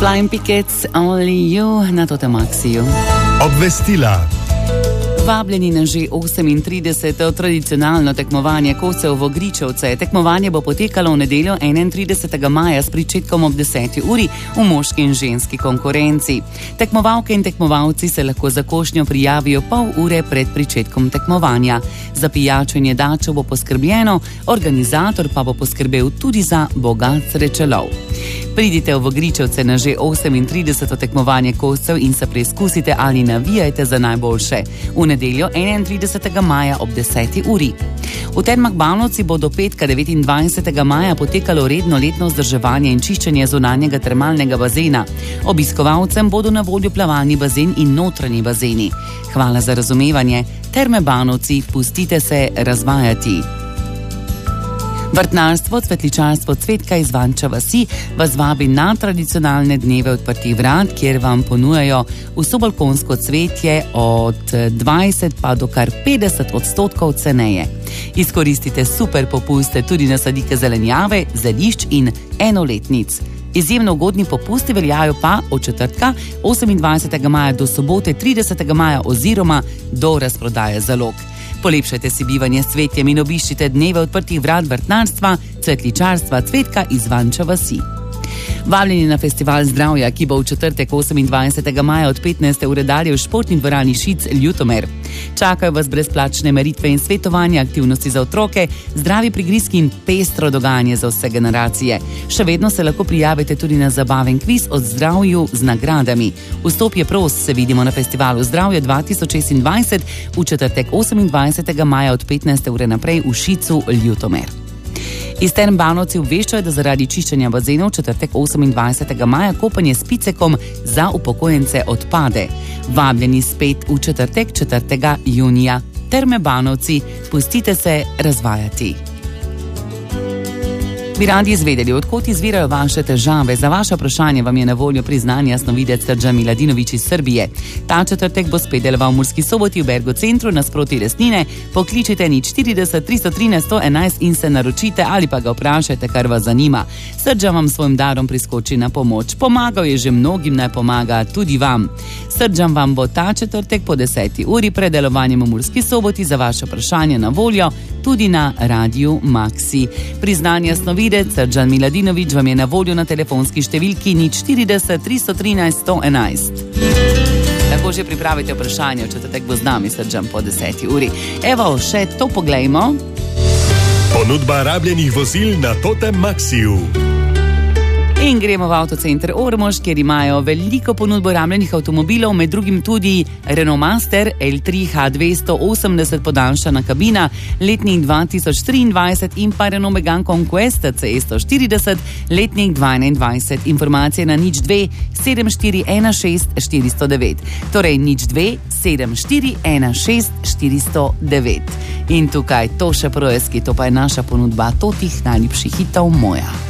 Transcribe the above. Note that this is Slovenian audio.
Flying Pickets, Only You na Totem Maxiju. Obvestila. Vabljeni na že 38. tradicionalno tekmovanje koscev v Gričevce. Tekmovanje bo potekalo v nedeljo 31. maja s pričetkom ob 10. uri v moški in ženski konkurenci. Tekmovalke in tekmovalci se lahko za košnjo prijavijo pol ure pred pričetkom tekmovanja. Za pijačo in jedačo bo poskrbljeno, organizator pa bo poskrbel tudi za bogat srečelov. Pridite v Gričevce na že 38. tekmovanje koscev in se preizkusite ali navijajte za najboljše. V nedeljo 31. maja ob 10. uri. V Termah Banovci bo do petka 29. maja potekalo redno letno vzdrževanje in čiščenje zunanjega termalnega bazena. Obiskovalcem bodo na voljo plavalni bazen in notranji bazeni. Hvala za razumevanje. Terme Banovci, pustite se razvajati. Vrtnarstvo, cvetličarstvo Cvetka iz Vanča vasi vas vabi na tradicionalne dneve odprtih vrat, kjer vam ponujajo vso balkonsko cvetje od 20 pa do kar 50% ceneje. Izkoristite super popuste tudi na sadike zelenjave, zelišč in enoletnic. Izjemno ugodni popusti veljajo pa od četrtka 28. maja do sobote 30. maja oziroma do razprodaje zalog. Polepšajte si bivanje s cvetjem in obiščite dneve odprtih vrat vrtnarstva, cvetličarstva Cvetka iz Vanča vasi. Vabljeni na festival zdravja, ki bo v četrtek 28. maja od 15. ure dalje v športni dvorani Šic Ljutomer. Čakajo vas brezplačne meritve in svetovanja, aktivnosti za otroke, zdravi prigrizki in pestro dogajanje za vse generacije. Še vedno se lahko prijavite tudi na zabaven kviz o zdravju z nagradami. Vstop je prost, se vidimo na festivalu zdravja 2026 v četrtek 28. maja od 15. ure naprej v Šicu Ljutomer. Iz Term Banovci obveščajo, da zaradi čiščenja bazenov četrtek 28. maja kopanje s picekom za upokojence odpade. Vabljeni spet v četrtek 4. junija. Terme Banovci, pustite se razvajati. Bi radi izvedeli, odkot izvirajo vaše težave? Za vaše vprašanje vam je na voljo priznani jasnovidec Srdžan Miladinović iz Srbije. Ta četrtek bo spet deloval v Murski Soboti v Bergo centru nasproti Lesnine. Pokličite 040 313 111 in se naročite ali pa ga vprašajte, kar vas zanima. Srdžan vam svojim darom priskoči na pomoč. Pomagal je že mnogim, naj pomaga tudi vam. Srdžan vam bo ta četrtek po 10. uri pred delovanjem v Murski Soboti za vaše vprašanje na voljo tudi na Radiu Maxi. Priznani jasnovidec Srdžan Miladinović vam je na voljo na telefonski številki 040 313 111. Tako že pripravite vprašanje, v četrtek bo z nami Srdžan po 10. uri. Evo, še to poglejmo. Ponudba rabljenih vozil na Totem Maxiju. In gremo v avtocenter Ormož, kjer imajo veliko ponudbo rabljenih avtomobilov, med drugim tudi Renault Master L3 H280 podaljšana kabina, letnik 2023 in pa Renault Megane Conquest CE140, letnik 2021. Informacije na 02 7416 409. Torej 02 7416 409. In tukaj to še projezki, to pa je naša ponudba totih najljubših hitov moja.